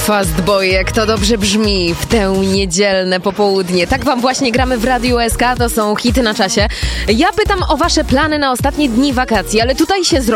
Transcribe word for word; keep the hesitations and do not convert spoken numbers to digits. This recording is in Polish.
Fastboy, jak to dobrze brzmi w tę niedzielne popołudnie. Tak wam właśnie gramy w Radiu S K, to są hity na czasie. Ja pytam o wasze plany na ostatnie dni wakacji, ale tutaj się zrobi